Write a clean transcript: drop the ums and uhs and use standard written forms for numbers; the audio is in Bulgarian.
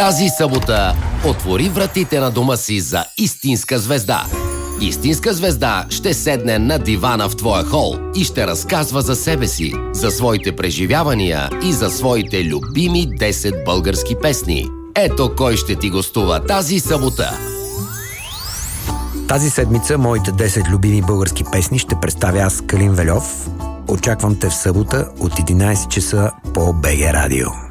Тази събота отвори вратите на дома си за истинска звезда. Истинска звезда ще седне на дивана в твоя хол и ще разказва за себе си, за своите преживявания и за своите любими 10 български песни. Ето кой ще ти гостува тази събота. Тази седмица моите 10 любими български песни ще представя аз, Калин Вельов. Очаквам те в събота от 11 часа по БГ Радио.